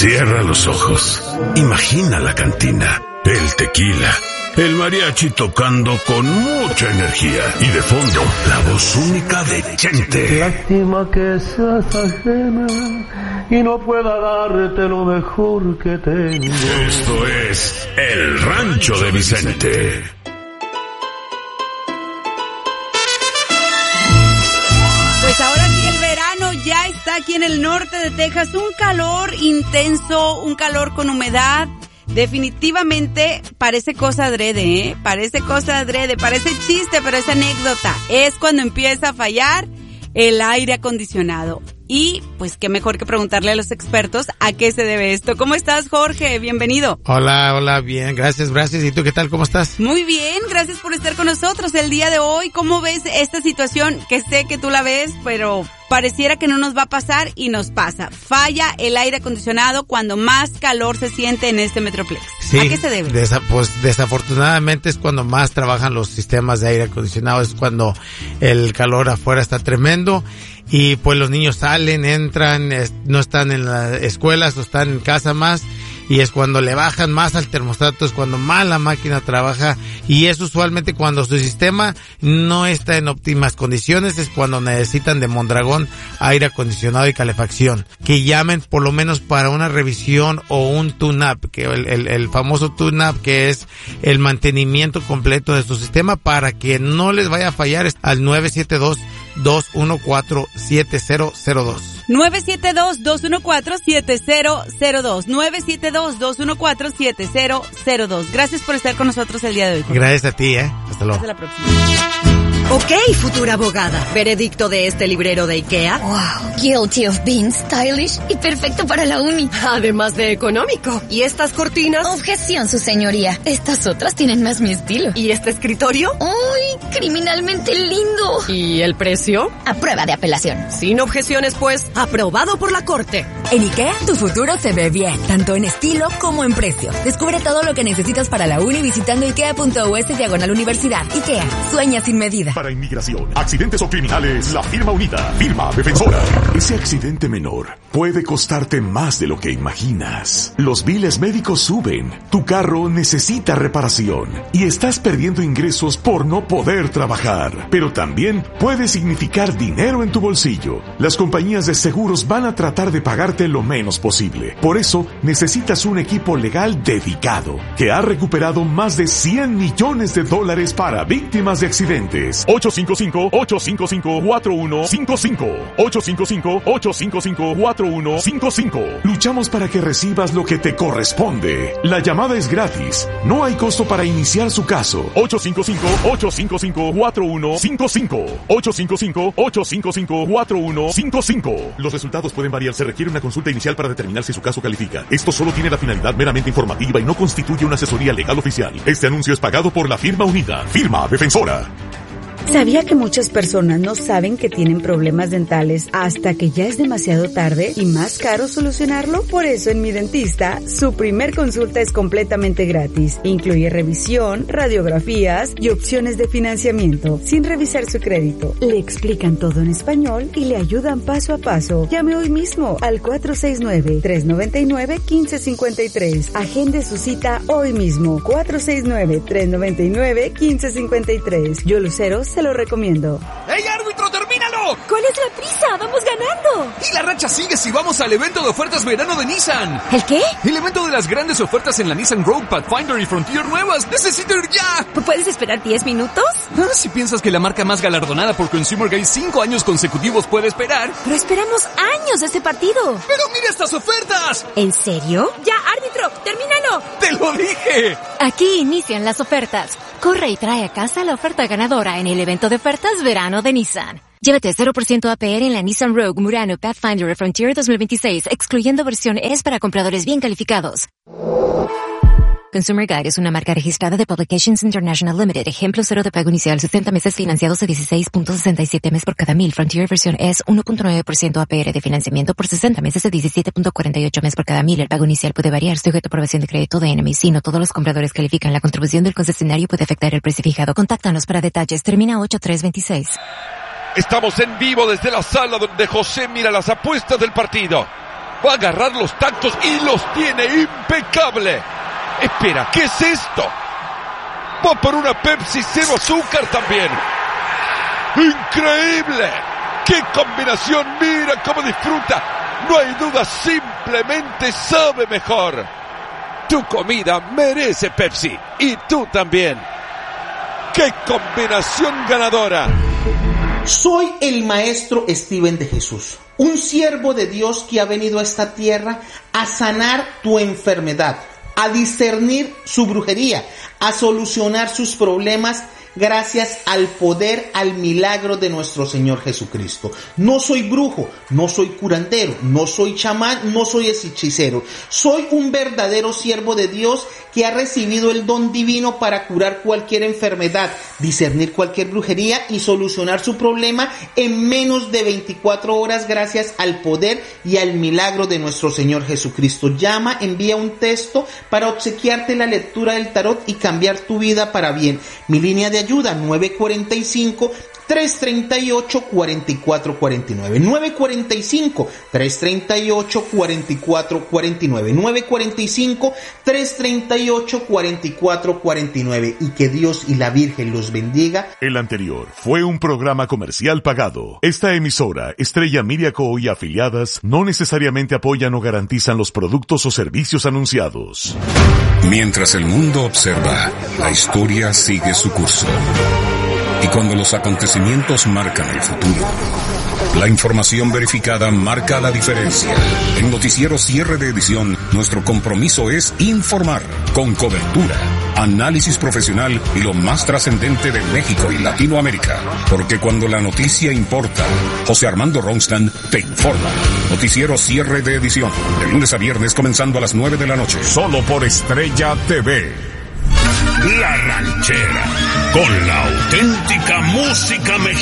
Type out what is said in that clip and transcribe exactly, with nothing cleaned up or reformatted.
Cierra los ojos. Imagina la cantina, el tequila, el mariachi tocando con mucha energía y de fondo la voz única de Chente. Lástima que seas ajena y no pueda darte lo mejor que tengo. Esto es El Rancho de Vicente. Pues ahora sí el verano ya está aquí en el norte de Texas, un calor intenso, un calor con humedad. Definitivamente parece cosa adrede, ¿eh? Parece cosa adrede, parece chiste, pero es anécdota. Es cuando empieza a fallar el aire acondicionado. Y pues qué mejor que preguntarle a los expertos a qué se debe esto. ¿Cómo estás, Jorge? Bienvenido. Hola, hola, bien, gracias, gracias. ¿Y tú qué tal? ¿Cómo estás? Muy bien, gracias por estar con nosotros el día de hoy. ¿Cómo ves esta situación? Que sé que tú la ves, pero pareciera que no nos va a pasar y nos pasa. Falla el aire acondicionado cuando más calor se siente en este Metroplex. Sí, ¿a qué se debe? Desa- pues desafortunadamente es cuando más trabajan los sistemas de aire acondicionado, es cuando el calor afuera está tremendo y pues los niños salen, entran, es, no están en las escuelas o están en casa más, y es cuando le bajan más al termostato, es cuando más la máquina trabaja, y es usualmente cuando su sistema no está en óptimas condiciones, es cuando necesitan de Mondragón aire acondicionado y calefacción. Que llamen por lo menos para una revisión o un tune-up, que el, el, el famoso tune-up, que es el mantenimiento completo de su sistema para que no les vaya a fallar, al nueve siete dos, dos uno cuatro, siete cero cero dos. nueve siete dos, dos uno cuatro, siete cero cero dos. nueve siete dos, dos uno cuatro, siete cero cero dos. Gracias por estar con nosotros el día de hoy, Jorge. Gracias a ti, eh. Hasta luego. Hasta la próxima. Ok, futura abogada. Veredicto de este librero de IKEA. Wow, guilty of being stylish y perfecto para la uni. Además de económico. ¿Y estas cortinas? Objeción, su señoría. Estas otras tienen más mi estilo. ¿Y este escritorio? ¡Uy, criminalmente lindo! ¿Y el precio? A prueba de apelación. Sin objeciones, pues, aprobado por la corte. En IKEA, tu futuro se ve bien, tanto en estilo como en precio. Descubre todo lo que necesitas para la uni visitando ikea.us diagonal universidad. IKEA, sueña sin medida. Para inmigración, accidentes o criminales, la firma unida, firma defensora. Ese accidente menor puede costarte más de lo que imaginas. Los biles médicos suben, tu carro necesita reparación y estás perdiendo ingresos por no poder trabajar. Pero también puede significar dinero en tu bolsillo. Las compañías de seguros van a tratar de pagarte lo menos posible. Por eso necesitas un equipo legal dedicado que ha recuperado más de cien millones de dólares para víctimas de accidentes. ocho cinco cinco, ocho cinco cinco, cuatro uno cinco cinco. ocho cinco cinco, ocho cinco cinco, cuatro uno cinco cinco. Luchamos para que recibas lo que te corresponde. La llamada es gratis. No hay costo para iniciar su caso. ocho cinco cinco, ocho cinco cinco, cuatro uno cinco cinco. ocho cinco cinco, ocho cinco cinco, cuatro uno cinco cinco. Los resultados pueden variar. Se requiere una consulta inicial para determinar si su caso califica. Esto solo tiene la finalidad meramente informativa y no constituye una asesoría legal oficial. Este anuncio es pagado por la firma unida. Firma defensora. ¿Sabía que muchas personas no saben que tienen problemas dentales hasta que ya es demasiado tarde y más caro solucionarlo? Por eso en Mi Dentista, su primer consulta es completamente gratis. Incluye revisión, radiografías y opciones de financiamiento, sin revisar su crédito. Le explican todo en español y le ayudan paso a paso. Llame hoy mismo al cuatro seis nueve, tres nueve nueve, uno cinco cinco tres. Agende su cita hoy mismo. cuatro seis nueve, tres nueve nueve, uno cinco cinco tres. Yo, Lucero, se lo recomiendo. ¡Ey, árbitro, termínalo! ¿Cuál es la prisa? ¡Vamos ganando! Y la racha sigue si vamos al evento de ofertas verano de Nissan. ¿El qué? El evento de las grandes ofertas en la Nissan Rogue, Pathfinder y Frontier nuevas. ¡Necesito ir ya! ¿Puedes esperar diez minutos? Ah, si piensas que la marca más galardonada por Consumer Guide cinco años consecutivos puede esperar. Pero esperamos años este partido. ¡Pero mira estas ofertas! ¿En serio? ¡Ya, árbitro! ¡Termínalo! ¡Te lo dije! Aquí inician las ofertas. Corre y trae a casa la oferta ganadora en el evento de ofertas verano de Nissan. Llévate cero por ciento A P R en la Nissan Rogue, Murano, Pathfinder y Frontier dos mil veintiséis, excluyendo versión S para compradores bien calificados. Consumer Guide es una marca registrada de Publications International Limited. Ejemplo cero de pago inicial, sesenta meses financiados a dieciséis punto sesenta y siete meses por cada mil. Frontier versión S, uno punto nueve por ciento A P R de financiamiento por sesenta meses a diecisiete punto cuarenta y ocho meses por cada mil. El pago inicial puede variar, sujeto a aprobación de crédito de N M I C. No todos los compradores califican. La contribución del concesionario puede afectar el precio fijado. Contáctanos para detalles. Termina ocho tres veintiséis. Estamos en vivo desde la sala donde José mira las apuestas del partido. Va a agarrar los tactos y los tiene impecable. Espera, ¿qué es esto? Va por una Pepsi cero azúcar también. ¡Increíble! ¡Qué combinación! ¡Mira cómo disfruta! No hay duda, simplemente sabe mejor. Tu comida merece Pepsi. Y tú también. ¡Qué combinación ganadora! Soy el maestro Steven de Jesús, un siervo de Dios que ha venido a esta tierra a sanar tu enfermedad, a discernir su brujería, a solucionar sus problemas gracias al poder, al milagro de nuestro Señor Jesucristo. No soy brujo, no soy curandero, no soy chamán, no soy hechicero. Soy un verdadero siervo de Dios que ha recibido el don divino para curar cualquier enfermedad, discernir cualquier brujería y solucionar su problema en menos de veinticuatro horas gracias al poder y al milagro de nuestro Señor Jesucristo. Llama, envía un texto para obsequiarte la lectura del tarot y cambiar tu vida para bien. Mi línea de ayuda nueve cuatro cinco, tres tres ocho, cuatro cuatro cuatro nueve, nueve cuatro cinco, tres tres ocho, cuatro cuatro cuatro nueve, nueve cuatro cinco, tres tres ocho, cuatro cuatro cuatro nueve, y que Dios y la Virgen los bendiga. El anterior fue un programa comercial pagado. Esta emisora, Estrella Miriaco y afiliadas, no necesariamente apoyan o garantizan los productos o servicios anunciados. Mientras el mundo observa, la historia sigue su curso. Y cuando los acontecimientos marcan el futuro, la información verificada marca la diferencia. En Noticiero Cierre de Edición, nuestro compromiso es informar con cobertura, análisis profesional y lo más trascendente de México y Latinoamérica. Porque cuando la noticia importa, José Armando Ronstadt te informa. Noticiero Cierre de Edición, de lunes a viernes comenzando a las nueve de la noche. Solo por Estrella T V. La Ranchera, con la auténtica música mexicana.